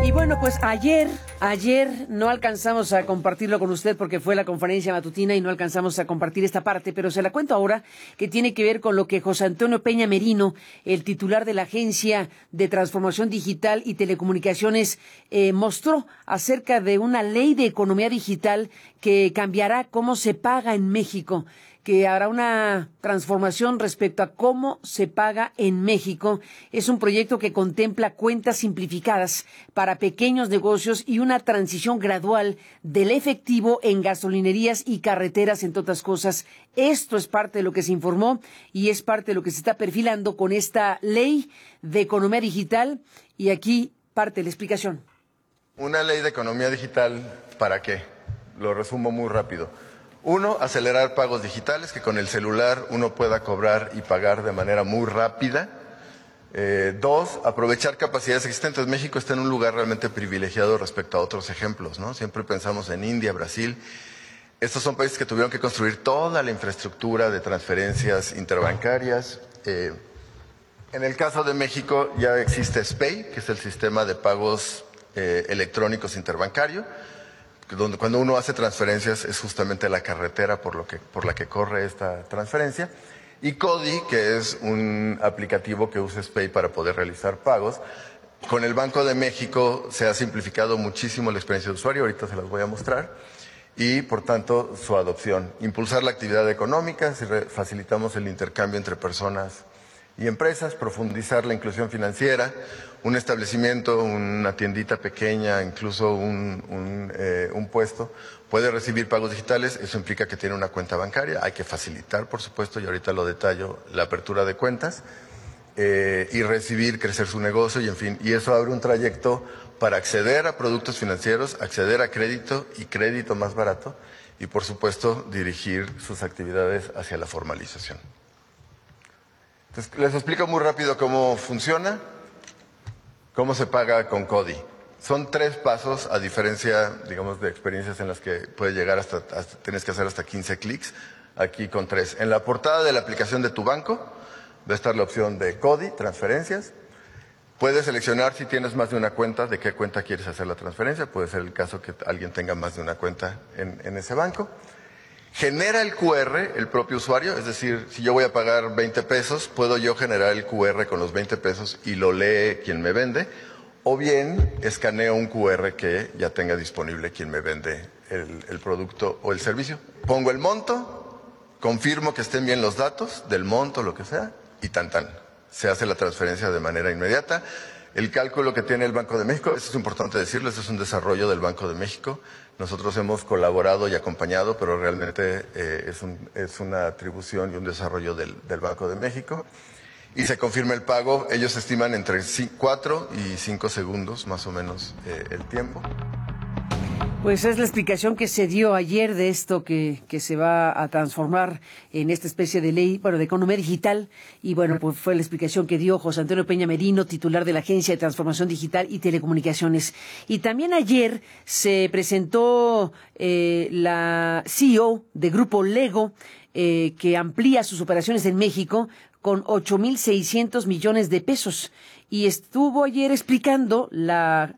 Y bueno, pues ayer no alcanzamos a compartirlo con usted porque fue la conferencia matutina y no alcanzamos a compartir esta parte, pero se la cuento ahora, que tiene que ver con lo que José Antonio Peña Merino, el titular de la Agencia de Transformación Digital y Telecomunicaciones, mostró acerca de una ley de economía digital que cambiará cómo se paga en México, que habrá una transformación respecto a cómo se paga en México. Es un proyecto que contempla cuentas simplificadas para pequeños negocios y una transición gradual del efectivo en gasolinerías y carreteras, entre otras cosas. Esto es parte de lo que se informó y es parte de lo que se está perfilando con esta ley de economía digital. Y aquí parte de la explicación. Una ley de economía digital, ¿para qué? Lo resumo muy rápido. Uno, acelerar pagos digitales, que con el celular uno pueda cobrar y pagar de manera muy rápida. Dos, aprovechar capacidades existentes. México está en un lugar realmente privilegiado respecto a otros ejemplos, ¿no? Siempre pensamos en India, Brasil. Estos son países que tuvieron que construir toda la infraestructura de transferencias interbancarias. En el caso de México ya existe SPEI, que es el sistema de pagos electrónicos interbancario, donde cuando uno hace transferencias es justamente la carretera por la que corre esta transferencia, y CODI, que es un aplicativo que usa SPEI para poder realizar pagos. Con el Banco de México se ha simplificado muchísimo la experiencia de usuario, ahorita se las voy a mostrar, y por tanto su adopción. Impulsar la actividad económica, si facilitamos el intercambio entre personas y empresas, profundizar la inclusión financiera, un establecimiento, una tiendita pequeña, incluso un puesto, puede recibir pagos digitales. Eso implica que tiene una cuenta bancaria. Hay que facilitar, por supuesto, y ahorita lo detallo, la apertura de cuentas, y recibir, crecer su negocio, y en fin. Y eso abre un trayecto para acceder a productos financieros, acceder a crédito y crédito más barato, y por supuesto dirigir sus actividades hacia la formalización. Entonces, les explico muy rápido cómo funciona, cómo se paga con CODI. Son 3 pasos, a diferencia, digamos, de experiencias en las que puede llegar tienes que hacer hasta 15 clics, aquí con 3. En la portada de la aplicación de tu banco va a estar la opción de CODI, transferencias. Puedes seleccionar, si tienes más de una cuenta, de qué cuenta quieres hacer la transferencia. Puede ser el caso que alguien tenga más de una cuenta en ese banco. Genera el QR el propio usuario, es decir, si yo voy a pagar 20 pesos, puedo yo generar el QR con los 20 pesos y lo lee quien me vende, o bien escaneo un QR que ya tenga disponible quien me vende el producto o el servicio. Pongo el monto, confirmo que estén bien los datos del monto, lo que sea, y tan. Se hace la transferencia de manera inmediata. El cálculo que tiene el Banco de México, eso es importante decirlo, eso es un desarrollo del Banco de México. Nosotros hemos colaborado y acompañado, pero realmente es una atribución y un desarrollo del Banco de México. Y se confirma el pago. Ellos estiman entre 4 y 5 segundos, más o menos, el tiempo. Pues es la explicación que se dio ayer de esto que se va a transformar en esta especie de ley, bueno, de economía digital. Y bueno, pues fue la explicación que dio José Antonio Peña Merino, titular de la Agencia de Transformación Digital y Telecomunicaciones. Y también ayer se presentó la CEO de Grupo Lego, que amplía sus operaciones en México con 8,600 millones de pesos. Y estuvo ayer explicando la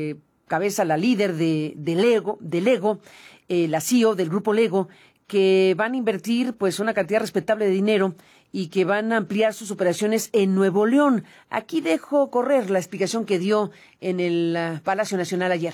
líder de Lego, la CEO del grupo Lego, que van a invertir pues una cantidad respetable de dinero y que van a ampliar sus operaciones en Nuevo León. Aquí dejo correr la explicación que dio en el Palacio Nacional ayer.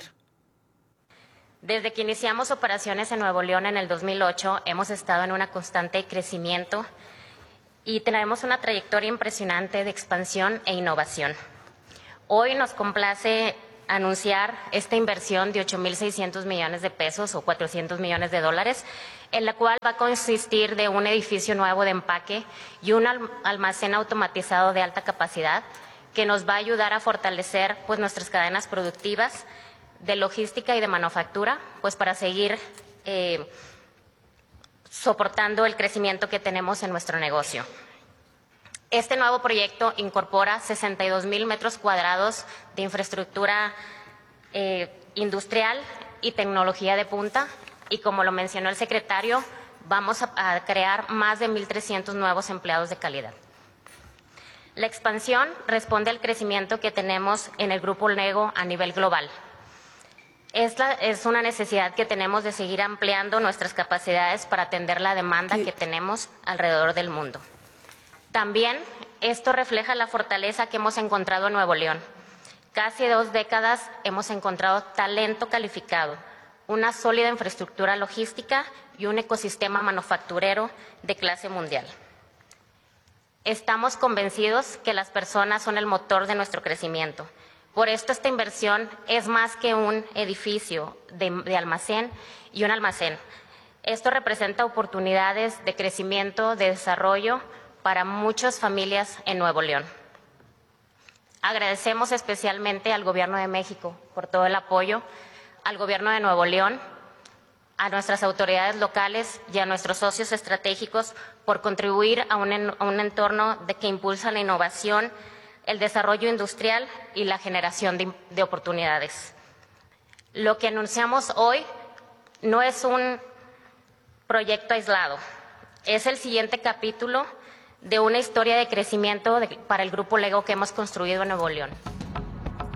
Desde que iniciamos operaciones en Nuevo León en el 2008, hemos estado en una constante crecimiento y tenemos una trayectoria impresionante de expansión e innovación. Hoy nos complace anunciar esta inversión de 8,600 millones de pesos o 400 millones de dólares, en la cual va a consistir de un edificio nuevo de empaque y un almacén automatizado de alta capacidad que nos va a ayudar a fortalecer pues nuestras cadenas productivas de logística y de manufactura, pues para seguir soportando el crecimiento que tenemos en nuestro negocio. Este nuevo proyecto incorpora 62,000 metros cuadrados de infraestructura industrial y tecnología de punta, y como lo mencionó el secretario, vamos a crear más de 1,300 nuevos empleados de calidad. La expansión responde al crecimiento que tenemos en el Grupo Lego a nivel global. Esta es una necesidad que tenemos de seguir ampliando nuestras capacidades para atender la demanda que tenemos alrededor del mundo. También esto refleja la fortaleza que hemos encontrado en Nuevo León. Casi 2 décadas hemos encontrado talento calificado, una sólida infraestructura logística y un ecosistema manufacturero de clase mundial. Estamos convencidos que las personas son el motor de nuestro crecimiento. Por esto esta inversión es más que un edificio de almacén y un almacén. Esto representa oportunidades de crecimiento, de desarrollo para muchas familias en Nuevo León. Agradecemos especialmente al Gobierno de México por todo el apoyo, al Gobierno de Nuevo León, a nuestras autoridades locales y a nuestros socios estratégicos por contribuir a un entorno que impulsa la innovación, el desarrollo industrial y la generación de oportunidades. Lo que anunciamos hoy no es un proyecto aislado, es el siguiente capítulo de una historia de crecimiento para el Grupo Lego que hemos construido en Nuevo León.